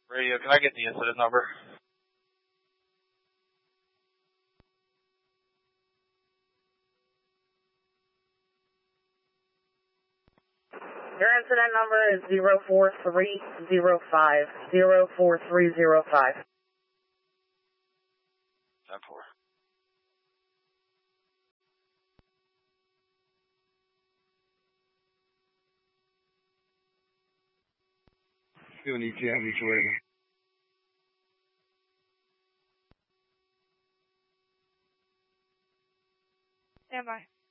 Radio, can I get the incident number? Your incident number is 04305. 04305. 10-4. Doing ETA mutual right now. Stand by.